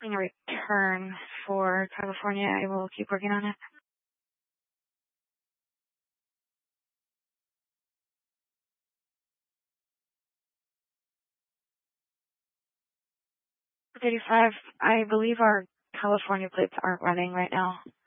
a return for California. I will keep working on it. $35, I believe our California plates aren't running right now.